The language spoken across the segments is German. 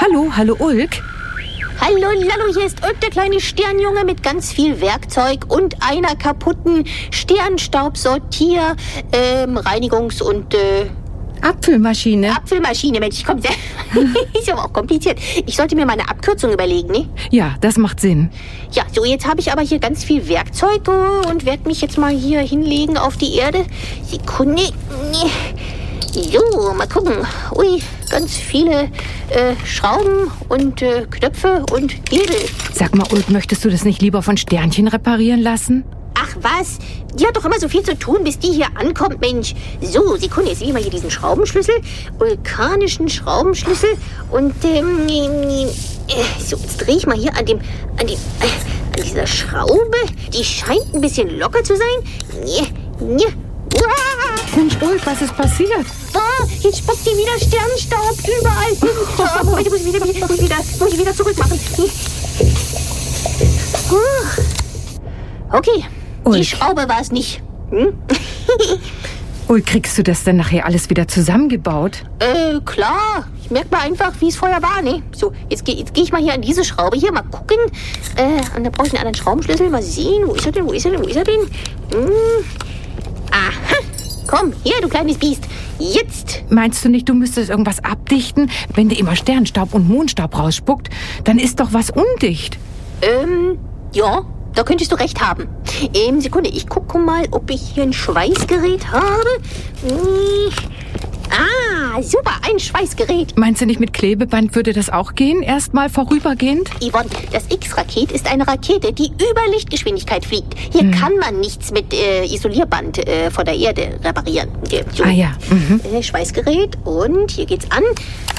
Hallo Ulk. Hallo Lallo, hier ist Ulk, der kleine Sternjunge mit ganz viel Werkzeug und einer kaputten Sternstaubsortier, Reinigungs- und Apfelmaschine. Apfelmaschine, Mensch, komm, ist aber auch kompliziert. Ich sollte mir mal eine Abkürzung überlegen, ne? Ja, das macht Sinn. Ja, so, jetzt habe ich aber hier ganz viel Werkzeug und werde mich jetzt mal hier hinlegen auf die Erde. Sekunde. So, mal gucken. Ui, ganz viele Schrauben und Knöpfe und Hebel. Sag mal, Ulk, möchtest du das nicht lieber von Sternchen reparieren lassen? Ach was, die hat doch immer so viel zu tun, bis die hier ankommt, Mensch. So, Sekunde, jetzt sehe ich mal hier diesen Schraubenschlüssel, vulkanischen Schraubenschlüssel und so, jetzt drehe ich mal hier an dieser Schraube. Die scheint ein bisschen locker zu sein. Mensch, Ulk, was ist passiert? Jetzt spuckt die wieder Sternstaub überall hin. Moment, muss ich wieder zurückmachen. Okay, die Schraube war es nicht. Ulk, kriegst du das denn nachher alles wieder zusammengebaut? Klar. Ich merke mal einfach, wie es vorher war, ne? So, jetzt geh ich mal hier an diese Schraube hier, mal gucken. Und dann brauche ich einen anderen Schraubenschlüssel. Mal sehen, wo ist er denn? Aha. Komm, hier, du kleines Biest. Jetzt. Meinst du nicht, du müsstest irgendwas abdichten? Wenn dir immer Sternstaub und Mondstaub rausspuckt, dann ist doch was undicht. Ja, da könntest du recht haben. Sekunde, ich gucke mal, ob ich hier ein Schweißgerät habe. Super, ein Schweißgerät. Meinst du nicht, mit Klebeband würde das auch gehen? Erstmal vorübergehend? Yvonne, das X-Raket ist eine Rakete, die über Lichtgeschwindigkeit fliegt. Hier kann man nichts mit Isolierband von der Erde reparieren. So. Ah ja. Schweißgerät und hier geht's an.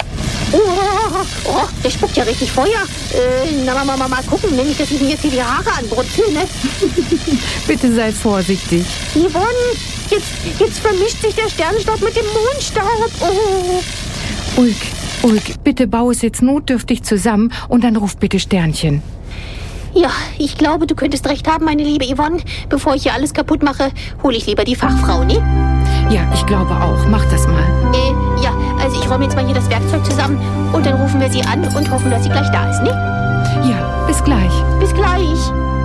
Oh, der spuckt ja richtig Feuer. Mal gucken, nämlich, dass ich mir jetzt hier die Haare anbrutzeln, ne? Bitte sei vorsichtig. Yvonne, jetzt vermischt sich der Sternenstaub mit dem Mondstaub. Oh. Ulk, bitte bau es jetzt notdürftig zusammen und dann ruf bitte Sternchen. Ja, ich glaube, du könntest recht haben, meine liebe Yvonne. Bevor ich hier alles kaputt mache, hole ich lieber die Fachfrau, ne? Ja, ich glaube auch. Mach das mal. Ja, also ich räume jetzt mal hier das Werkzeug zusammen und dann rufen wir sie an und hoffen, dass sie gleich da ist, ne? Ja, bis gleich. Bis gleich.